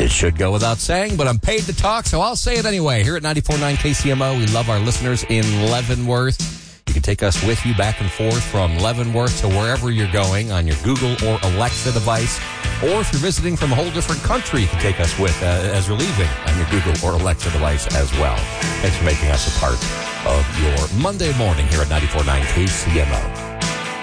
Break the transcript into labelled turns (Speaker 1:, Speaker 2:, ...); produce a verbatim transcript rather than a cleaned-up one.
Speaker 1: It should go without saying, but I'm paid to talk, so I'll say it anyway. Here at ninety-four point nine K C M O, we love our listeners in Leavenworth. You can take us with you back and forth from Leavenworth to wherever you're going on your Google or Alexa device. Or if you're visiting from a whole different country, you can take us with uh, as you're leaving on your Google or Alexa device as well. Thanks for making us a part of your Monday morning here at ninety-four point nine K C M O.